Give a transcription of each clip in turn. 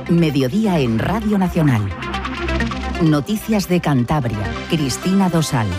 Mediodía en Radio Nacional. Noticias de Cantabria. Cristina Dosal.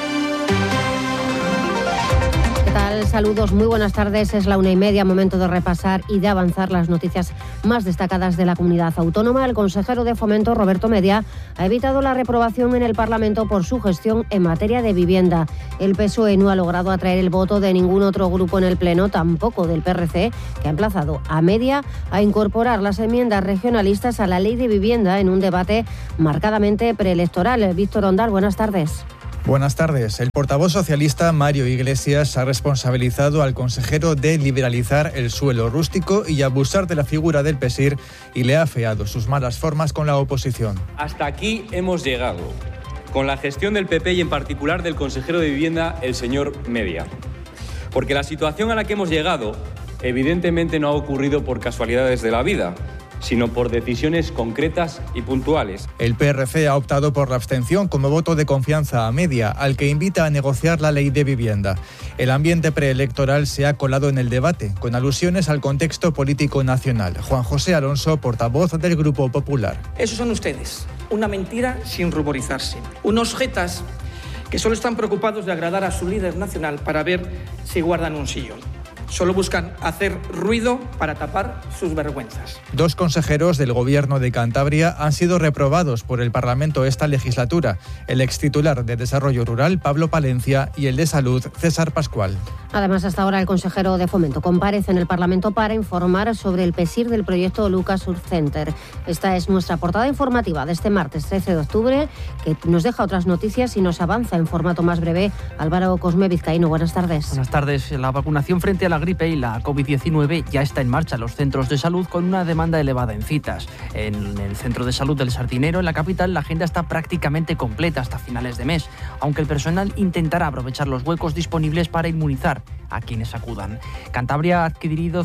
¿Qué tal? Saludos, muy buenas tardes. Es la 1:30, momento de repasar y de avanzar las noticias más destacadas de la comunidad autónoma. El consejero de Fomento, Roberto Media, ha evitado la reprobación en el Parlamento por su gestión en materia de vivienda. El PSOE no ha logrado atraer el voto de ningún otro grupo en el Pleno, tampoco del PRC, que ha emplazado a Media a incorporar las enmiendas regionalistas a la Ley de Vivienda en un debate marcadamente preelectoral. Víctor Ondal, buenas tardes. Buenas tardes. El portavoz socialista Mario Iglesias ha responsabilizado al consejero de liberalizar el suelo rústico y abusar de la figura del PESIR y le ha afeado sus malas formas con la oposición. Hasta aquí hemos llegado, con la gestión del PP y en particular del consejero de Vivienda, el señor Media. Porque la situación a la que hemos llegado evidentemente no ha ocurrido por casualidades de la vida, sino por decisiones concretas y puntuales. El PRC ha optado por la abstención como voto de confianza a Media, al que invita a negociar la ley de vivienda. El ambiente preelectoral se ha colado en el debate, con alusiones al contexto político nacional. Juan José Alonso, portavoz del Grupo Popular. Esos son ustedes, una mentira sin ruborizarse, unos jetas que solo están preocupados de agradar a su líder nacional para ver si guardan un sillón. Solo buscan hacer ruido para tapar sus vergüenzas. Dos consejeros del Gobierno de Cantabria han sido reprobados por el Parlamento esta legislatura. El extitular de Desarrollo Rural, Pablo Palencia, y el de Salud, César Pascual. Además, hasta ahora el consejero de Fomento comparece en el Parlamento para informar sobre el PESIR del proyecto Lucas Urb Center. Esta es nuestra portada informativa de este martes 13 de octubre, que nos deja otras noticias y nos avanza en formato más breve. Álvaro Cosme Vizcaíno, buenas tardes. Buenas tardes. La vacunación frente a la gripe y la COVID-19 ya está en marcha en los centros de salud con una demanda elevada en citas. En el Centro de Salud del Sardinero, en la capital, la agenda está prácticamente completa hasta finales de mes, aunque el personal intentará aprovechar los huecos disponibles para inmunizar a quienes acudan. Cantabria ha adquirido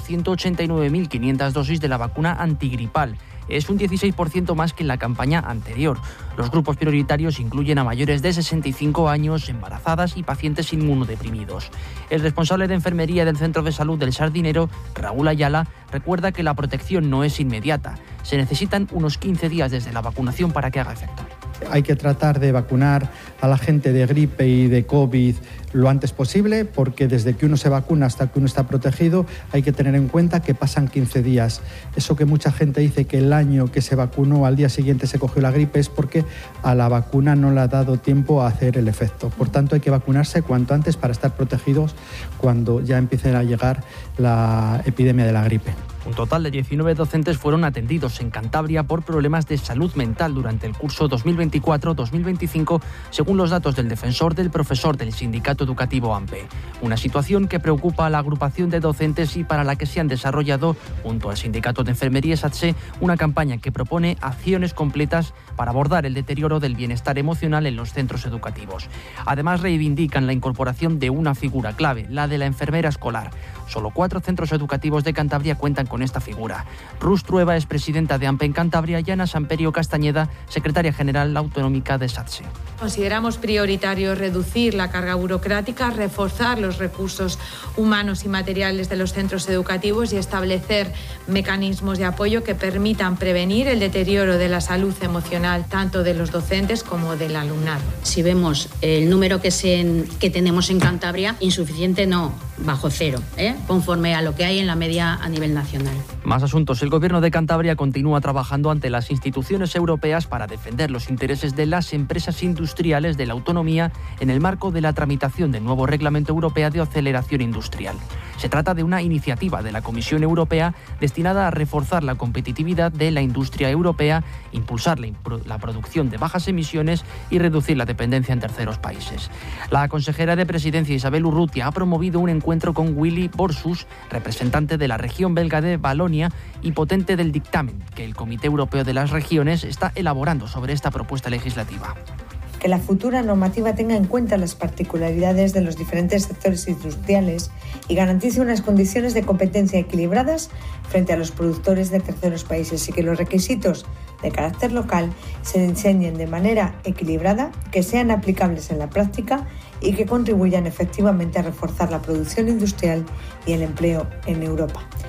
189.500 dosis de la vacuna antigripal. Es un 16% más que en la campaña anterior. Los grupos prioritarios incluyen a mayores de 65 años, embarazadas y pacientes inmunodeprimidos. El responsable de enfermería del Centro de Salud del Sardinero, Raúl Ayala, recuerda que la protección no es inmediata. Se necesitan unos 15 días desde la vacunación para que haga efecto. Hay que tratar de vacunar a la gente de gripe y de COVID lo antes posible, porque desde que uno se vacuna hasta que uno está protegido hay que tener en cuenta que pasan 15 días. Eso que mucha gente dice que el año que se vacunó al día siguiente se cogió la gripe es porque a la vacuna no le ha dado tiempo a hacer el efecto. Por tanto, hay que vacunarse cuanto antes para estar protegidos cuando ya empiece a llegar la epidemia de la gripe. Un total de 19 docentes fueron atendidos en Cantabria por problemas de salud mental durante el curso 2024-2025, según los datos del defensor del profesor del sindicato educativo AMPE. Una situación que preocupa a la agrupación de docentes y para la que se han desarrollado, junto al sindicato de enfermería SATSE, una campaña que propone acciones completas para abordar el deterioro del bienestar emocional en los centros educativos. Además, reivindican la incorporación de una figura clave, la de la enfermera escolar. Solo 4 centros educativos de Cantabria cuentan con esta figura. Rus Trueba es presidenta de AMPE en Cantabria y Ana Samperio Castañeda, secretaria general autonómica de SATSE. Consideramos prioritario reducir la carga burocrática, reforzar los recursos humanos y materiales de los centros educativos y establecer mecanismos de apoyo que permitan prevenir el deterioro de la salud emocional tanto de los docentes como del alumnado. Si vemos el número que tenemos en Cantabria, insuficiente no, bajo cero, conforme a lo que hay en la media a nivel nacional. Más asuntos. El Gobierno de Cantabria continúa trabajando ante las instituciones europeas para defender los intereses de las empresas industriales de la autonomía en el marco de la tramitación del nuevo Reglamento Europeo de Aceleración Industrial. Se trata de una iniciativa de la Comisión Europea destinada a reforzar la competitividad de la industria europea, impulsar la producción de bajas emisiones y reducir la dependencia en terceros países. La consejera de Presidencia, Isabel Urrutia, ha promovido un encuentro con Willy Borsus, representante de la región belga de Valonia y potente del dictamen que el Comité Europeo de las Regiones está elaborando sobre esta propuesta legislativa. Que la futura normativa tenga en cuenta las particularidades de los diferentes sectores industriales y garantice unas condiciones de competencia equilibradas frente a los productores de terceros países y que los requisitos de carácter local se diseñen de manera equilibrada, que sean aplicables en la práctica y que contribuyan efectivamente a reforzar la producción industrial y el empleo en Europa.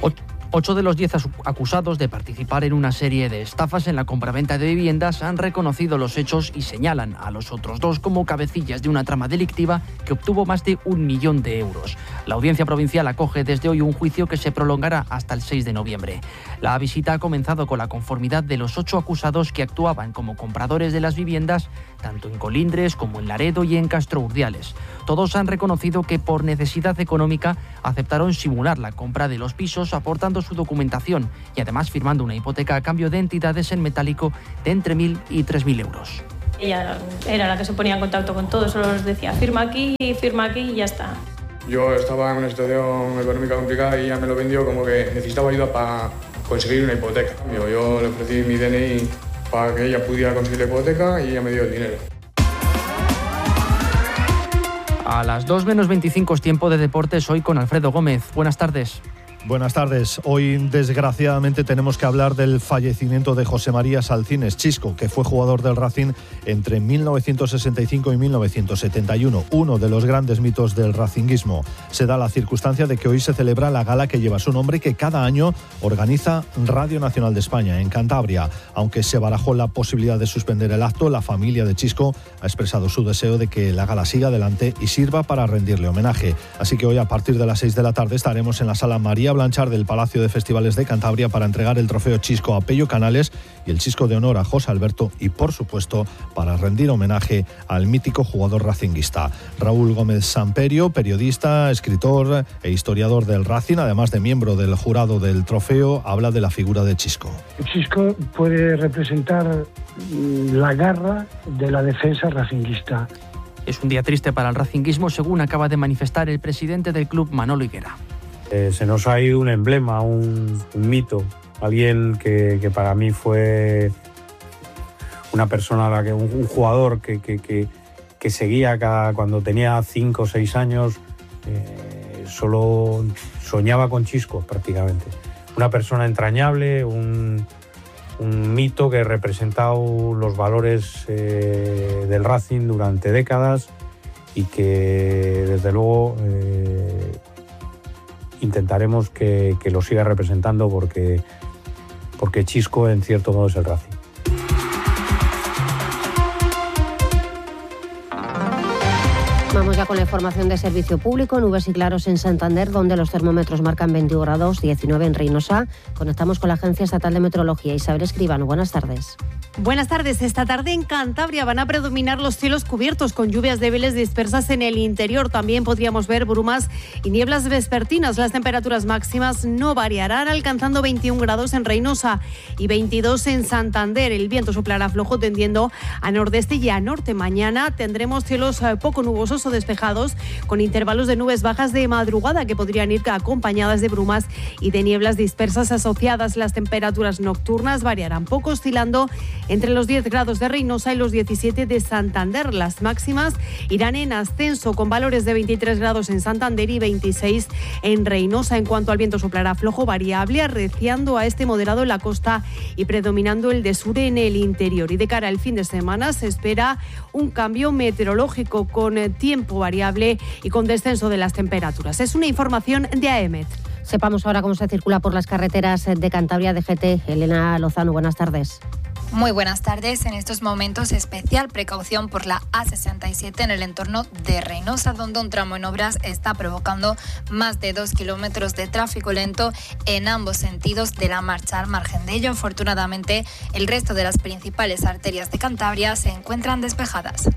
8 de los 10 acusados de participar en una serie de estafas en la compraventa de viviendas han reconocido los hechos y señalan a los otros 2 como cabecillas de una trama delictiva que obtuvo más de 1 millón de euros. La Audiencia Provincial acoge desde hoy un juicio que se prolongará hasta el 6 de noviembre. La visita ha comenzado con la conformidad de los 8 acusados que actuaban como compradores de las viviendas, tanto en Colindres como en Laredo y en Castro Urdiales. Todos han reconocido que por necesidad económica aceptaron simular la compra de los pisos aportando su documentación y además firmando una hipoteca a cambio de entidades en metálico de entre 1.000 y 3.000 euros. Ella era la que se ponía en contacto con todos, solo les decía firma aquí y ya está. Yo estaba en una situación económica complicada y ella me lo vendió como que necesitaba ayuda para conseguir una hipoteca. Yo le ofrecí mi DNI para que ella pudiera conseguir la hipoteca y ella me dio el dinero. A las 2 menos 25 es tiempo de deportes hoy con Alfredo Gómez. Buenas tardes. Buenas tardes. Hoy, desgraciadamente, tenemos que hablar del fallecimiento de José María Salcines Chisco, que fue jugador del Racing entre 1965 y 1971, uno de los grandes mitos del racinguismo. Se da la circunstancia de que hoy se celebra la gala que lleva su nombre, que cada año organiza Radio Nacional de España, en Cantabria. Aunque se barajó la posibilidad de suspender el acto, la familia de Chisco ha expresado su deseo de que la gala siga adelante y sirva para rendirle homenaje. Así que hoy, a partir de las 6 de la tarde, estaremos en la Sala María Blanchard del Palacio de Festivales de Cantabria para entregar el trofeo Chisco a Pello Canales y el Chisco de honor a José Alberto y, por supuesto, para rendir homenaje al mítico jugador racinguista. Raúl Gómez Samperio, periodista, escritor e historiador del Racing, además de miembro del jurado del trofeo, habla de la figura de Chisco. Chisco puede representar la garra de la defensa racinguista. Es un día triste para el racinguismo, según acaba de manifestar el presidente del club, Manolo Higuera. Se nos ha ido un emblema, un mito, alguien que para mí fue una persona, un jugador que seguía cuando tenía 5 o 6 años, solo soñaba con Chisco prácticamente. Una persona entrañable, un mito que ha representado los valores del Racing durante décadas y que desde luego intentaremos que lo siga representando porque Chisco en cierto modo es el Racing. Vamos ya con la información de servicio público. Nubes y claros en Santander, donde los termómetros marcan 21 grados, 19 en Reynosa. Conectamos con la Agencia Estatal de Meteorología. Isabel Escribano, buenas tardes. Buenas tardes. Esta tarde en Cantabria van a predominar los cielos cubiertos con lluvias débiles dispersas en el interior. También podríamos ver brumas y nieblas vespertinas. Las temperaturas máximas no variarán, alcanzando 21 grados en Reynosa y 22 en Santander. El viento soplará flojo tendiendo a nordeste y a norte. Mañana tendremos cielos poco nubosos o despejados, con intervalos de nubes bajas de madrugada que podrían ir acompañadas de brumas y de nieblas dispersas asociadas. Las temperaturas nocturnas variarán poco, oscilando entre los 10 grados de Reynosa y los 17 de Santander. Las máximas irán en ascenso, con valores de 23 grados en Santander y 26 en Reynosa. En cuanto al viento, soplará flojo variable, arreciando a este moderado en la costa y predominando el de sur en el interior. Y de cara al fin de semana se espera un cambio meteorológico con tiempo variable y con descenso de las temperaturas. Es una información de AEMET. Sepamos ahora cómo se circula por las carreteras de Cantabria. DGT, Elena Lozano, buenas tardes. Muy buenas tardes. En estos momentos, especial precaución por la A67 en el entorno de Reynosa, donde un tramo en obras está provocando más de 2 kilómetros de tráfico lento en ambos sentidos de la marcha. Al margen de ello, afortunadamente, el resto de las principales arterias de Cantabria se encuentran despejadas.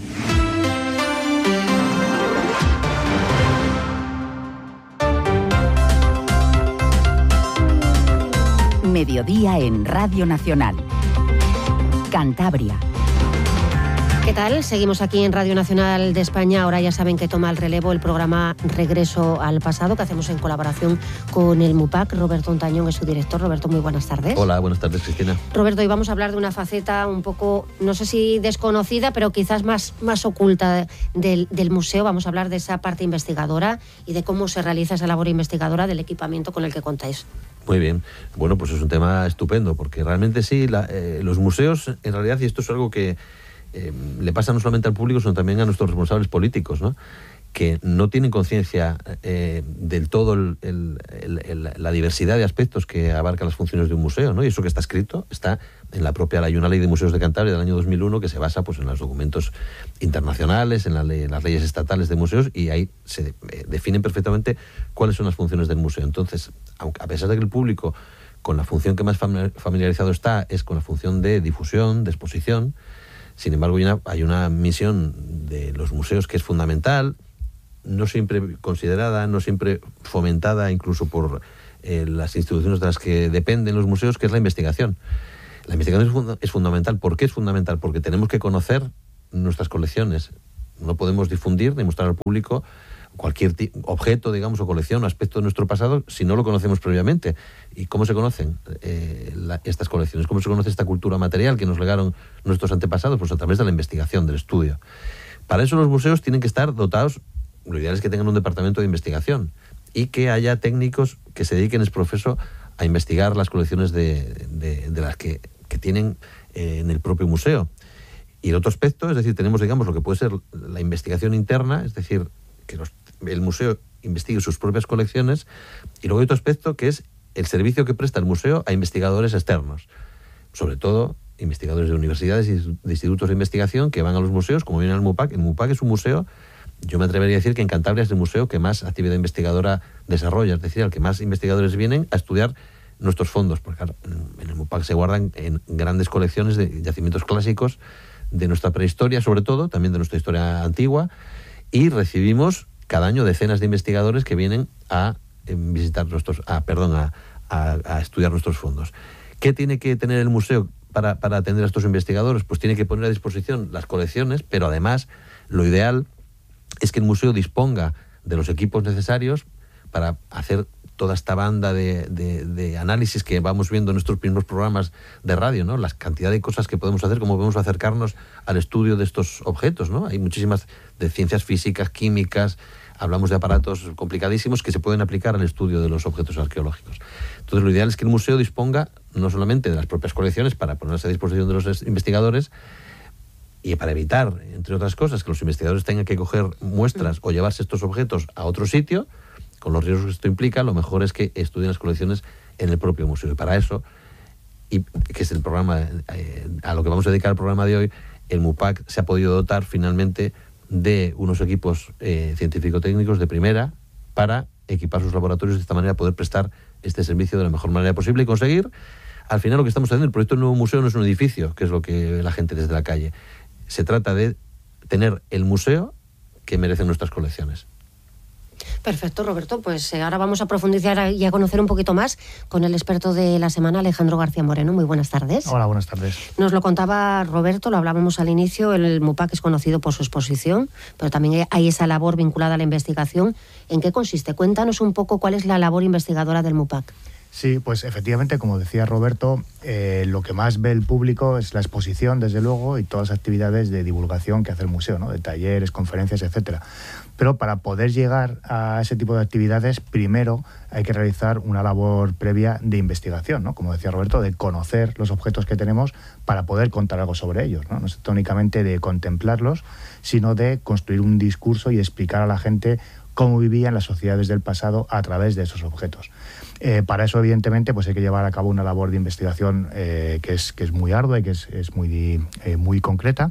Mediodía en Radio Nacional. Cantabria. ¿Qué tal? Seguimos aquí en Radio Nacional de España. Ahora ya saben que toma el relevo el programa Regreso al Pasado, que hacemos en colaboración con el MUPAC. Roberto Ontañón es su director. Roberto, muy buenas tardes. Hola, buenas tardes, Cristina. Roberto, hoy vamos a hablar de una faceta un poco, no sé si desconocida, pero quizás más oculta del museo. Vamos a hablar de esa parte investigadora y de cómo se realiza esa labor investigadora, del equipamiento con el que contáis. Muy bien. Bueno, pues es un tema estupendo, porque realmente sí, los museos, en realidad, y esto es algo que le pasa no solamente al público, sino también a nuestros responsables políticos, ¿no? que no tienen conciencia del todo la diversidad de aspectos que abarcan las funciones de un museo, ¿no? Y eso que está escrito está en la propia hay una ley de museos de Cantabria del año 2001 que se basa pues en los documentos internacionales, en las leyes estatales de museos, y ahí se definen perfectamente cuáles son las funciones del museo. Entonces, a pesar de que el público con la función que más familiarizado está es con la función de difusión, de exposición, sin embargo hay una misión de los museos que es fundamental, no siempre considerada, no siempre fomentada incluso por las instituciones de las que dependen los museos, que es la investigación. La investigación es fundamental. ¿Por qué es fundamental? Porque tenemos que conocer nuestras colecciones. No podemos difundir ni mostrar al público cualquier objeto, digamos, o colección o aspecto de nuestro pasado si no lo conocemos previamente. ¿Y cómo se conocen estas colecciones? ¿Cómo se conoce esta cultura material que nos legaron nuestros antepasados? Pues a través de la investigación, del estudio. Para eso los museos tienen que estar dotados, lo ideal es que tengan un departamento de investigación y que haya técnicos que se dediquen exprofeso a investigar las colecciones de las que tienen en el propio museo. Y el otro aspecto, es decir, tenemos, digamos, lo que puede ser la investigación interna, es decir, que el museo investigue sus propias colecciones, y luego hay otro aspecto que es el servicio que presta el museo a investigadores externos, sobre todo investigadores de universidades y de institutos de investigación que van a los museos, como viene al MUPAC. El MUPAC es un museo, yo me atrevería a decir que en Cantabria es el museo que más actividad investigadora desarrolla, es decir, al que más investigadores vienen a estudiar nuestros fondos, porque claro, en el MUPAC se guardan en grandes colecciones de yacimientos clásicos de nuestra prehistoria, sobre todo, también de nuestra historia antigua, y recibimos cada año decenas de investigadores que vienen a visitar a estudiar nuestros fondos. ¿Qué tiene que tener el museo para atender a estos investigadores? Pues tiene que poner a disposición las colecciones, pero además lo ideal es que el museo disponga de los equipos necesarios para hacer toda esta banda de análisis que vamos viendo en nuestros primeros programas de radio, ¿no? La cantidad de cosas que podemos hacer, cómo podemos acercarnos al estudio de estos objetos, ¿no? Hay muchísimas de ciencias físicas, químicas, hablamos de aparatos complicadísimos que se pueden aplicar al estudio de los objetos arqueológicos. Entonces, lo ideal es que el museo disponga no solamente de las propias colecciones para ponerse a disposición de los investigadores, y para evitar, entre otras cosas, que los investigadores tengan que coger muestras o llevarse estos objetos a otro sitio, con los riesgos que esto implica, lo mejor es que estudien las colecciones en el propio museo. Y para eso, y que es el programa a lo que vamos a dedicar el programa de hoy, el MUPAC se ha podido dotar finalmente de unos equipos científico-técnicos de primera para equipar sus laboratorios, de esta manera poder prestar este servicio de la mejor manera posible y conseguir, al final, lo que estamos haciendo. El proyecto del nuevo museo no es un edificio, que es lo que ve la gente desde la calle. Se trata de tener el museo que merecen nuestras colecciones. Perfecto, Roberto. Pues ahora vamos a profundizar y a conocer un poquito más con el experto de la semana, Alejandro García Moreno. Muy buenas tardes. Hola, buenas tardes. Nos lo contaba Roberto, lo hablábamos al inicio, el MUPAC es conocido por su exposición, pero también hay esa labor vinculada a la investigación. ¿En qué consiste? Cuéntanos un poco cuál es la labor investigadora del MUPAC. Sí, pues efectivamente, como decía Roberto, lo que más ve el público es la exposición, desde luego, y todas las actividades de divulgación que hace el museo, ¿no? De talleres, conferencias, etcétera. Pero para poder llegar a ese tipo de actividades, primero hay que realizar una labor previa de investigación, ¿no? Como decía Roberto, de conocer los objetos que tenemos para poder contar algo sobre ellos, ¿no? No se trata únicamente de contemplarlos, sino de construir un discurso y explicar a la gente cómo vivían las sociedades del pasado a través de esos objetos. Para eso, evidentemente, pues hay que llevar a cabo una labor de investigación que es muy ardua y que es muy concreta.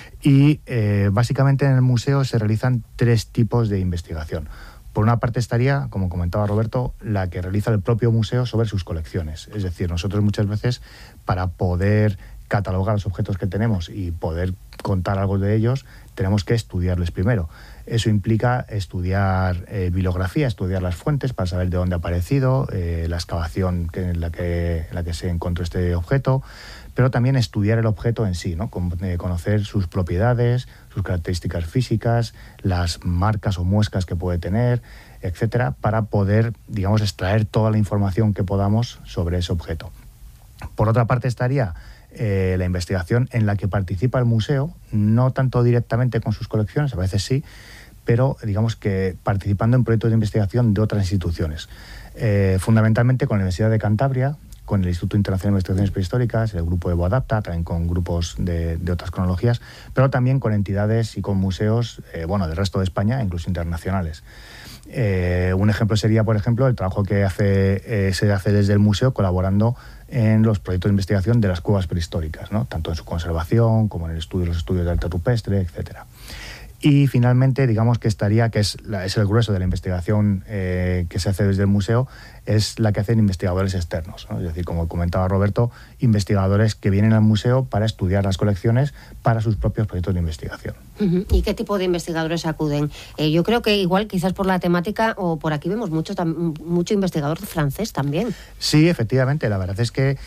Y básicamente en el museo se realizan tres tipos de investigación. Por una parte estaría, como comentaba Roberto, la que realiza el propio museo sobre sus colecciones. Es decir, nosotros muchas veces, para poder catalogar los objetos que tenemos y poder contar algo de ellos, tenemos que estudiarles primero. Eso implica estudiar bibliografía, estudiar las fuentes para saber de dónde ha aparecido, la excavación en la que se encontró este objeto, pero también estudiar el objeto en sí, ¿no? Conocer sus propiedades, sus características físicas, las marcas o muescas que puede tener, etcétera, para poder, digamos, extraer toda la información que podamos sobre ese objeto. Por otra parte estaría la investigación en la que participa el museo, no tanto directamente con sus colecciones, a veces sí, pero digamos que participando en proyectos de investigación de otras instituciones. Fundamentalmente con la Universidad de Cantabria, con el Instituto Internacional de Investigaciones Prehistóricas, el grupo Evo Adapta, también con grupos de otras cronologías, pero también con entidades y con museos del resto de España, incluso internacionales. Un ejemplo sería, por ejemplo, el trabajo que se hace desde el museo colaborando en los proyectos de investigación de las cuevas prehistóricas, ¿no? Tanto en su conservación como en los estudios de arte rupestre, etcétera. Y finalmente, digamos que es el grueso de la investigación que se hace desde el museo, es la que hacen investigadores externos, ¿no? Es decir, como comentaba Roberto, investigadores que vienen al museo para estudiar las colecciones para sus propios proyectos de investigación. ¿Y qué tipo de investigadores acuden? Yo creo que igual, quizás por la temática, o por aquí vemos mucho investigador francés también. Sí, efectivamente, la verdad es que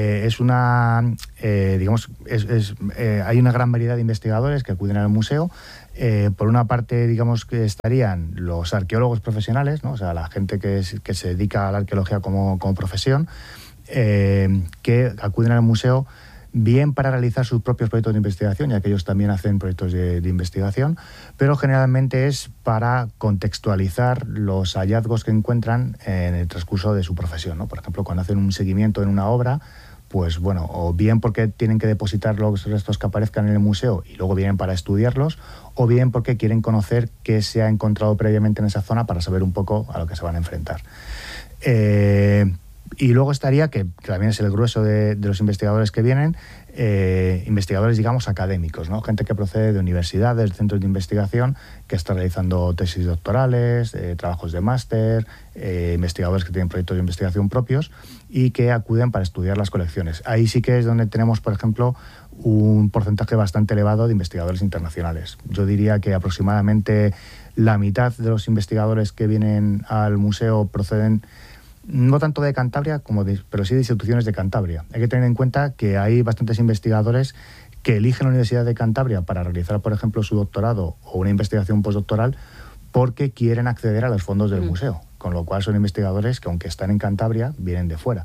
hay una gran variedad de investigadores que acuden al museo. Por una parte, digamos que estarían los arqueólogos profesionales, ¿no? O sea, la gente que se dedica a la arqueología como profesión, que acuden al museo bien para realizar sus propios proyectos de investigación, ya que ellos también hacen proyectos de investigación, pero generalmente es para contextualizar los hallazgos que encuentran en el transcurso de su profesión, ¿no? Por ejemplo, cuando hacen un seguimiento en una obra, pues bueno, o bien porque tienen que depositar los restos que aparezcan en el museo y luego vienen para estudiarlos, o bien porque quieren conocer qué se ha encontrado previamente en esa zona para saber un poco a lo que se van a enfrentar. Y luego estaría, que también es el grueso de los investigadores que vienen, investigadores, digamos, académicos, ¿no? Gente que procede de universidades, centros de investigación, que está realizando tesis doctorales, trabajos de máster, investigadores que tienen proyectos de investigación propios y que acuden para estudiar las colecciones. Ahí sí que es donde tenemos, por ejemplo, un porcentaje bastante elevado de investigadores internacionales. Yo diría que aproximadamente la mitad de los investigadores que vienen al museo proceden no tanto de Cantabria, pero sí de instituciones de Cantabria. Hay que tener en cuenta que hay bastantes investigadores que eligen la Universidad de Cantabria para realizar, por ejemplo, su doctorado o una investigación postdoctoral porque quieren acceder a los fondos del museo, con lo cual son investigadores que, aunque están en Cantabria, vienen de fuera.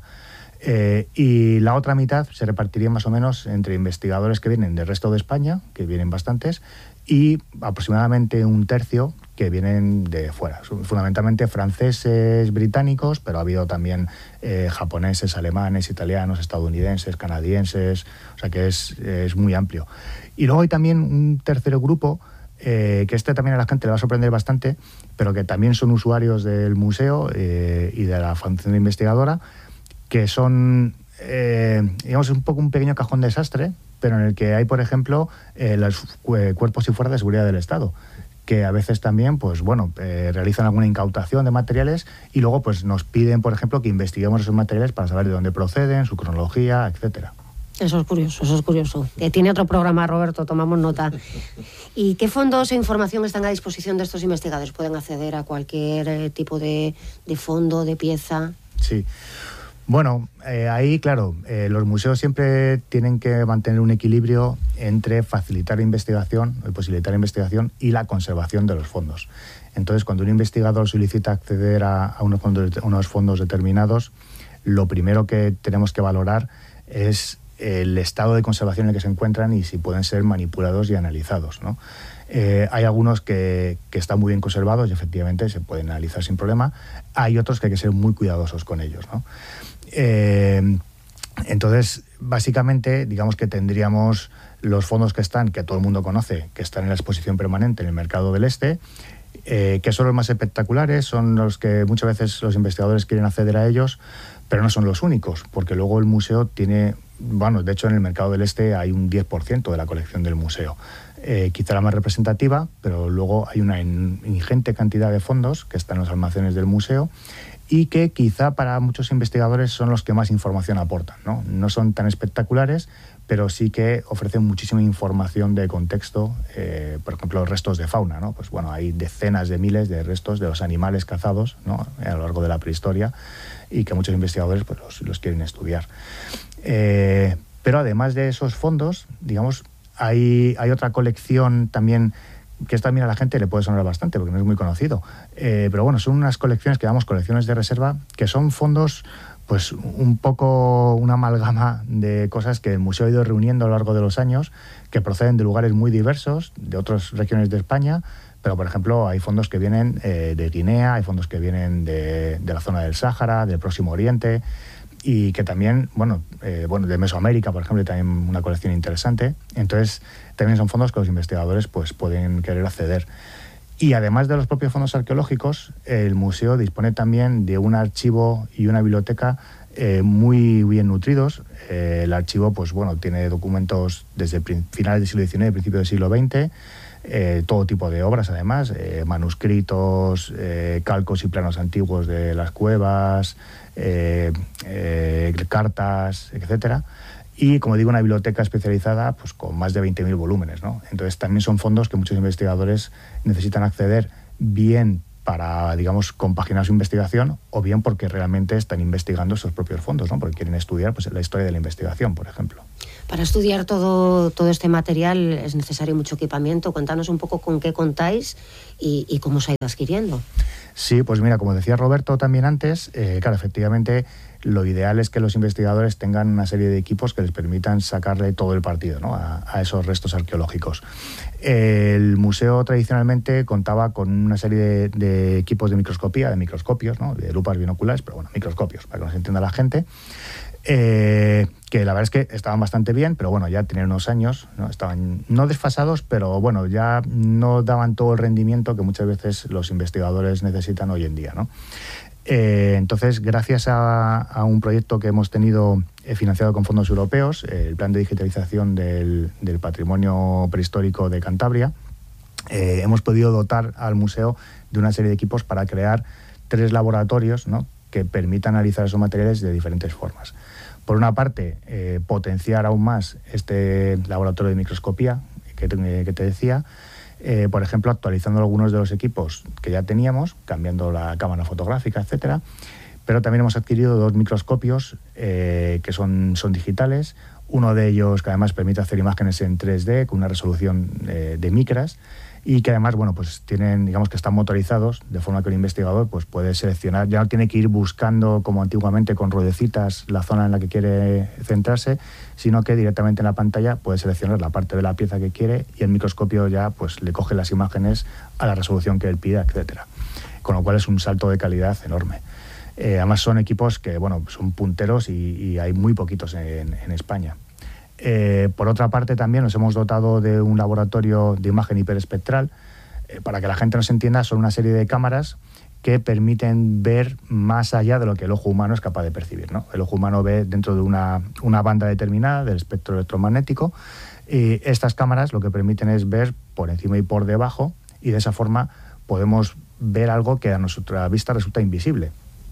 Y la otra mitad se repartiría más o menos entre investigadores que vienen del resto de España, que vienen bastantes, y aproximadamente un tercio que vienen de fuera, fundamentalmente franceses, británicos, pero ha habido también japoneses, alemanes, italianos, estadounidenses, canadienses, o sea que es muy amplio. Y luego hay también un tercer grupo, que también a la gente le va a sorprender bastante, pero que también son usuarios del museo y de la función investigadora, que son, digamos, un poco un pequeño cajón desastre, pero en el que hay, por ejemplo, los cuerpos y fuerzas de seguridad del Estado, que a veces también, pues bueno, realizan alguna incautación de materiales y luego pues nos piden, por ejemplo, que investiguemos esos materiales para saber de dónde proceden, su cronología, etcétera. Eso es curioso. Tiene otro programa, Roberto, tomamos nota. ¿Y qué fondos e información están a disposición de estos investigadores? ¿Pueden acceder a cualquier tipo de fondo, de pieza? Sí. Bueno, ahí, claro, los museos siempre tienen que mantener un equilibrio entre facilitar la investigación, posibilitar la investigación y la conservación de los fondos. Entonces, cuando un investigador solicita acceder a unos fondos determinados, lo primero que tenemos que valorar es el estado de conservación en el que se encuentran y si pueden ser manipulados y analizados, ¿no? Hay algunos que están muy bien conservados y efectivamente se pueden analizar sin problema. Hay otros que hay que ser muy cuidadosos con ellos, ¿no? Entonces, básicamente, digamos que tendríamos los fondos que todo el mundo conoce, que están en la exposición permanente en el Mercado del Este, que son los más espectaculares, son los que muchas veces los investigadores quieren acceder a ellos, pero no son los únicos, porque luego el museo tiene, bueno, de hecho en el Mercado del Este hay un 10% de la colección del museo. Quizá la más representativa, pero luego hay una ingente cantidad de fondos que están en los almacenes del museo y que quizá para muchos investigadores son los que más información aportan, ¿no? No son tan espectaculares, pero sí que ofrecen muchísima información de contexto, por ejemplo, restos de fauna, ¿no? Pues bueno, hay decenas de miles de restos de los animales cazados, ¿no?, a lo largo de la prehistoria y que muchos investigadores pues, los quieren estudiar. Pero además de esos fondos, digamos, hay otra colección también que también a la gente le puede sonar bastante porque no es muy conocido. Pero bueno, son unas colecciones que llamamos colecciones de reserva, que son fondos, pues un poco una amalgama de cosas que el museo ha ido reuniendo a lo largo de los años, que proceden de lugares muy diversos, de otras regiones de España, pero por ejemplo hay fondos que vienen de Guinea, hay fondos que vienen de la zona del Sáhara, del Próximo Oriente, y que también, de Mesoamérica, por ejemplo, también una colección interesante. Entonces, también son fondos que los investigadores pues pueden querer acceder. Y además de los propios fondos arqueológicos, el museo dispone también de un archivo y una biblioteca muy bien nutridos. El archivo tiene documentos desde finales del siglo XIX, principios del siglo XX, todo tipo de obras además, manuscritos, calcos y planos antiguos de las cuevas, cartas, etcétera. Y, como digo, una biblioteca especializada pues con más de 20.000 volúmenes, ¿no? Entonces también son fondos que muchos investigadores necesitan acceder, bien para, digamos, compaginar su investigación, o bien porque realmente están investigando esos propios fondos, ¿no? Porque quieren estudiar pues la historia de la investigación, por ejemplo. Para estudiar todo este material es necesario mucho equipamiento. Cuéntanos un poco con qué contáis y cómo se ha ido adquiriendo. Sí, pues mira, como decía Roberto también antes, claro, efectivamente lo ideal es que los investigadores tengan una serie de equipos que les permitan sacarle todo el partido, ¿no? a esos restos arqueológicos. El museo tradicionalmente contaba con una serie de equipos de microscopía, de microscopios, ¿no? De lupas binoculares, pero bueno, microscopios, para que nos entienda la gente. Que la verdad es que estaban bastante bien, pero bueno, ya tenían unos años, ¿no? Estaban no desfasados, pero bueno, ya no daban todo el rendimiento que muchas veces los investigadores necesitan hoy en día, ¿no? Entonces, gracias a un proyecto que hemos tenido financiado con fondos europeos, el plan de digitalización del patrimonio prehistórico de Cantabria, hemos podido dotar al museo de una serie de equipos para crear 3 laboratorios, ¿no? Que permitan analizar esos materiales de diferentes formas. Por una parte, potenciar aún más este laboratorio de microscopía que te decía, por ejemplo, actualizando algunos de los equipos que ya teníamos, cambiando la cámara fotográfica, etcétera. Pero también hemos adquirido 2 microscopios que son digitales. Uno de ellos que además permite hacer imágenes en 3D con una resolución de micras, y que además, pues tienen, digamos que están motorizados, de forma que el investigador pues puede seleccionar, ya no tiene que ir buscando como antiguamente con ruedecitas la zona en la que quiere centrarse, sino que directamente en la pantalla puede seleccionar la parte de la pieza que quiere, y el microscopio ya pues le coge las imágenes a la resolución que él pida, etcétera. Con lo cual es un salto de calidad enorme. Además son equipos que son punteros y hay muy poquitos en España. Por otra parte, también nos hemos dotado de un laboratorio de imagen hiperespectral. Para que la gente nos entienda, son una serie de cámaras que permiten ver más allá de lo que el ojo humano es capaz de percibir, ¿no? El ojo humano ve dentro de una banda determinada del espectro electromagnético, y estas cámaras lo que permiten es ver por encima y por debajo, y de esa forma podemos ver algo que a nuestra vista resulta invisible.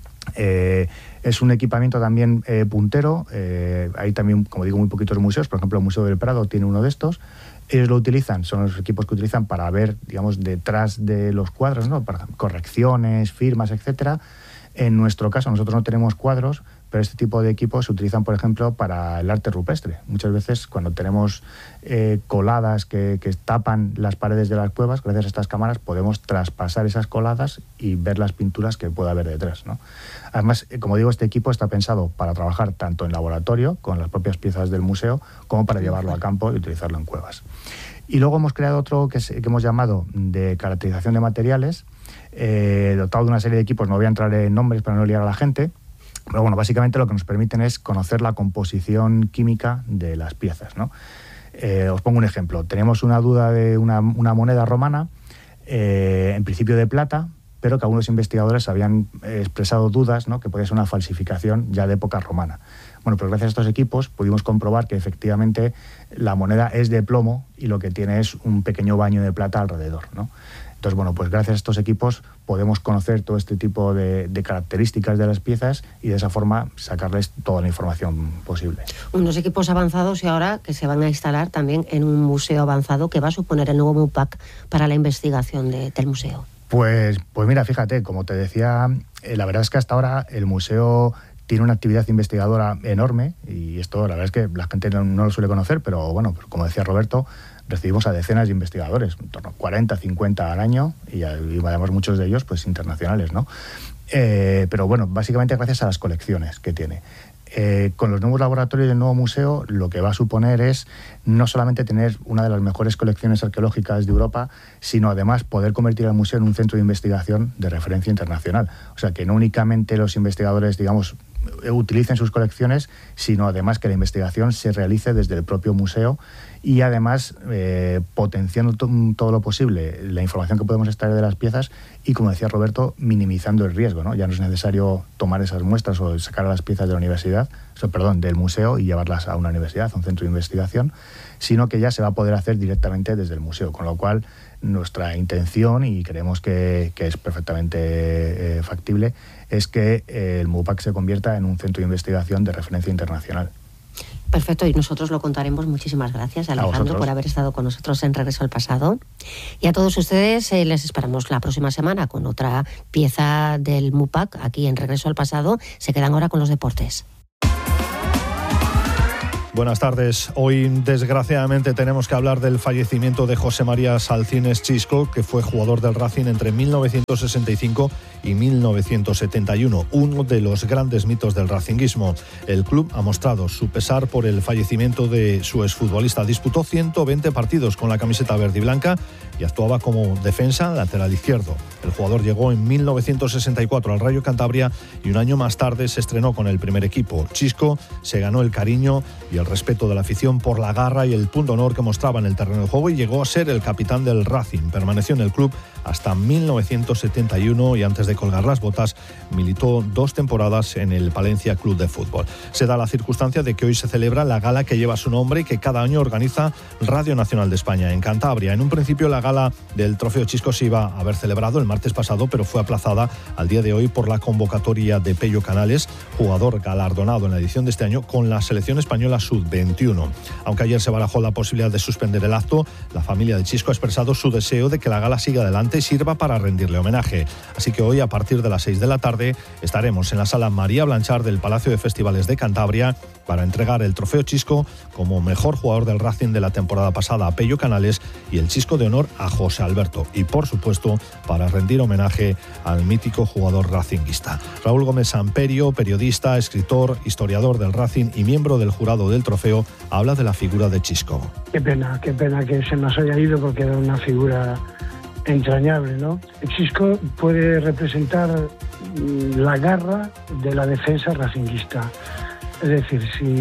Es un equipamiento también puntero. Hay también, como digo, muy poquitos museos. Por ejemplo, el Museo del Prado tiene uno de estos. Ellos lo utilizan, son los equipos que utilizan para ver, digamos, detrás de los cuadros, ¿no? Para correcciones, firmas, etcétera. En nuestro caso, nosotros no tenemos cuadros, pero este tipo de equipos se utilizan, por ejemplo, para el arte rupestre. Muchas veces, cuando tenemos coladas que tapan las paredes de las cuevas, gracias a estas cámaras podemos traspasar esas coladas y ver las pinturas que pueda haber detrás, ¿no? Además, como digo, este equipo está pensado para trabajar tanto en laboratorio, con las propias piezas del museo, como para llevarlo a campo y utilizarlo en cuevas. Y luego hemos creado otro que hemos llamado de caracterización de materiales, dotado de una serie de equipos. No voy a entrar en nombres para no liar a la gente, pero bueno, básicamente lo que nos permiten es conocer la composición química de las piezas, ¿no? Os pongo un ejemplo. Tenemos una duda de una moneda romana, en principio de plata, pero que algunos investigadores habían expresado dudas, ¿no? Que podía ser una falsificación ya de época romana. Bueno, pues gracias a estos equipos pudimos comprobar que efectivamente la moneda es de plomo y lo que tiene es un pequeño baño de plata alrededor, ¿no? Entonces, bueno, pues gracias a estos equipos podemos conocer todo este tipo de características de las piezas y de esa forma sacarles toda la información posible. Unos equipos avanzados y ahora que se van a instalar también en un museo avanzado que va a suponer el nuevo MUPAC para la investigación del museo. Pues mira, fíjate, como te decía, la verdad es que hasta ahora el museo tiene una actividad investigadora enorme, y esto la verdad es que la gente no lo suele conocer, pero bueno, como decía Roberto, recibimos a decenas de investigadores, en torno a 40, 50 al año, y además muchos de ellos pues internacionales, ¿no? Pero bueno, básicamente gracias a las colecciones que tiene. Con los nuevos laboratorios del nuevo museo, lo que va a suponer es no solamente tener una de las mejores colecciones arqueológicas de Europa, sino además poder convertir al museo en un centro de investigación de referencia internacional. O sea, que no únicamente los investigadores, digamos, utilicen sus colecciones, sino además que la investigación se realice desde el propio museo y además potenciando todo lo posible la información que podemos extraer de las piezas y, como decía Roberto, minimizando el riesgo, ¿no? Ya no es necesario tomar esas muestras o sacar las piezas de la universidad, del museo y llevarlas a una universidad, a un centro de investigación, sino que ya se va a poder hacer directamente desde el museo, con lo cual nuestra intención, y creemos que es perfectamente factible, es que el MUPAC se convierta en un centro de investigación de referencia internacional. Perfecto, y nosotros lo contaremos. Muchísimas gracias, Alejandro, por haber estado con nosotros en Regreso al Pasado. Y a todos ustedes les esperamos la próxima semana con otra pieza del MUPAC aquí en Regreso al Pasado. Se quedan ahora con los deportes. Buenas tardes. Hoy, desgraciadamente, tenemos que hablar del fallecimiento de José María Salcines Chisco, que fue jugador del Racing entre 1965 y 1971, uno de los grandes mitos del racinguismo. El club ha mostrado su pesar por el fallecimiento de su exfutbolista. Disputó 120 partidos con la camiseta verde y blanca y actuaba como defensa lateral izquierdo. El jugador llegó en 1964 al Rayo Cantabria y un año más tarde se estrenó con el primer equipo. Chisco se ganó el cariño y el respeto de la afición por la garra y el punto honor que mostraba en el terreno de juego, y llegó a ser el capitán del Racing. Permaneció en el club hasta 1971 y antes de colgar las botas militó 2 temporadas en el Palencia Club de Fútbol. Se da la circunstancia de que hoy se celebra la gala que lleva su nombre y que cada año organiza Radio Nacional de España en Cantabria. En un principio la gala del Trofeo Chisco se iba a haber celebrado el martes pasado, pero fue aplazada al día de hoy por la convocatoria de Pello Canales, jugador galardonado en la edición de este año con la selección española sub-21. Aunque ayer se barajó la posibilidad de suspender el acto, la familia de Chisco ha expresado su deseo de que la gala siga adelante y sirva para rendirle homenaje. Así que hoy, a partir de las 6 de la tarde, estaremos en la sala María Blanchard del Palacio de Festivales de Cantabria para entregar el Trofeo Chisco como mejor jugador del Racing de la temporada pasada a Pello Canales y el Chisco de honor a José Alberto, y por supuesto para rendir homenaje al mítico jugador racinguista. Raúl Gómez Samperio, periodista, escritor, historiador del Racing y miembro del jurado del trofeo, habla de la figura de Chisco. Qué pena que se nos haya ido, porque era una figura entrañable, ¿no? El Chisco puede representar la garra de la defensa racinguista. Es decir,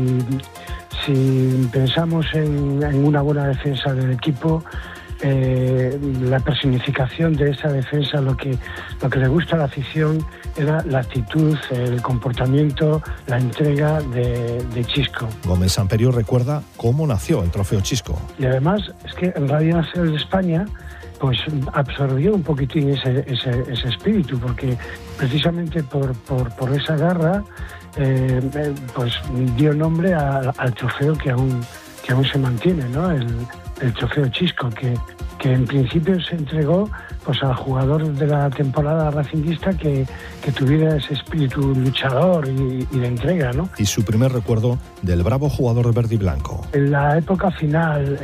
si pensamos en una buena defensa del equipo, la personificación de esa defensa, lo que le gusta a la afición era la actitud, el comportamiento, la entrega de Chisco. Gómez Samperio recuerda cómo nació el Trofeo Chisco. Y además es que en Radio Nacional de España pues absorbió un poquitín ese espíritu, porque precisamente por esa garra pues dio nombre al trofeo que aún se mantiene, ¿no? El Trofeo Chisco, que en principio se entregó pues al jugador de la temporada racinguista que tuviera ese espíritu luchador y de entrega, ¿no? Y su primer recuerdo del bravo jugador verde y blanco. En la época final,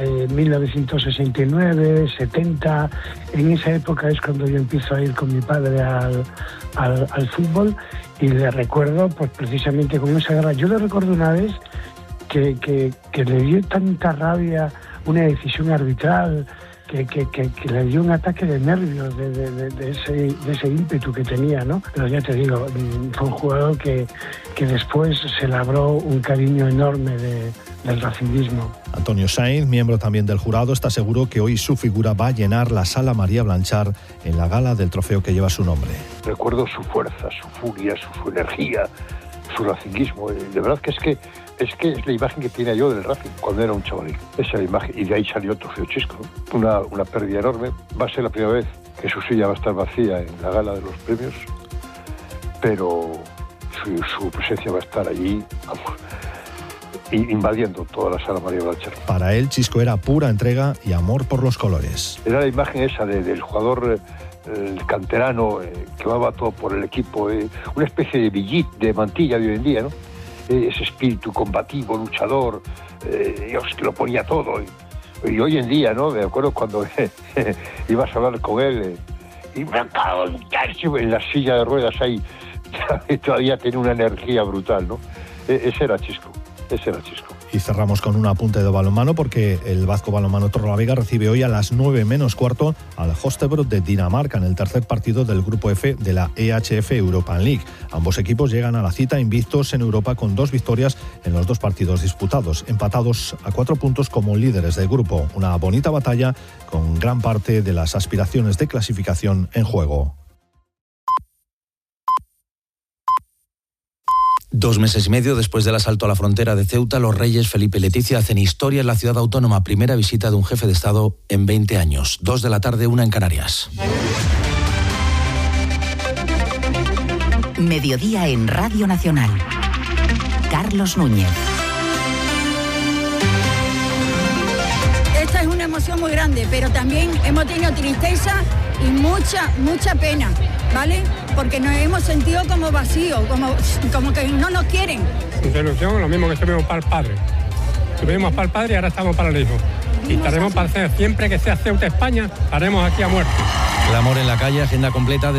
1969, 70, en esa época es cuando yo empiezo a ir con mi padre al fútbol, y le recuerdo pues precisamente con esa guerra. Yo le recuerdo una vez que le dio tanta rabia una decisión arbitral, que le dio un ataque de nervios de ese ímpetu que tenía, ¿no? Pero ya te digo, fue un jugador que después se labró un cariño enorme del racinguismo. Antonio Sainz, miembro también del jurado, está seguro que hoy su figura va a llenar la sala María Blanchard en la gala del trofeo que lleva su nombre. Recuerdo su fuerza, su furia, su energía, su racinguismo. De verdad que es la imagen que tenía yo del Racing cuando era un chavalín. Esa imagen, y de ahí salió el Trofeo Chisco. Una pérdida enorme. Va a ser la primera vez que su silla va a estar vacía en la gala de los premios, pero su presencia va a estar allí, invadiendo toda la sala María Blanchard. Para él, Chisco era pura entrega y amor por los colores. Era la imagen esa del jugador el canterano que daba todo por el equipo, una especie de Villit, de Mantilla de hoy en día, ¿no? Ese espíritu combativo, luchador, Dios, que lo ponía todo. Y hoy en día, ¿no? Me acuerdo cuando ibas a hablar con él y me acabo en la silla de ruedas ahí, todavía tenía una energía brutal, ¿no? Ese era Chisco. Ese era Chisco. Y cerramos con un apunte de balonmano porque el Vasco Balonmano Torrelavega recibe hoy a las 9 menos cuarto al Holstebro de Dinamarca en el tercer partido del Grupo F de la EHF European League. Ambos equipos llegan a la cita invictos en Europa con 2 victorias en los 2 partidos disputados, empatados a 4 puntos como líderes del grupo. Una bonita batalla con gran parte de las aspiraciones de clasificación en juego. 2 meses y medio después del asalto a la frontera de Ceuta, los reyes Felipe y Leticia hacen historia en la ciudad autónoma. Primera visita de un jefe de Estado en 20 años. 2 de la tarde, 1 en Canarias. Mediodía en Radio Nacional. Carlos Núñez. Esta es una emoción muy grande, pero también hemos tenido tristeza y mucha pena, ¿vale? Porque nos hemos sentido como vacíos, como que no nos quieren. Ilusión, lo mismo que estuvimos para el padre. Estuvimos para el padre y ahora estamos para el hijo. Y estaremos para hacer, siempre que sea Ceuta España, estaremos aquí a muerte. El amor en la calle, agenda completa de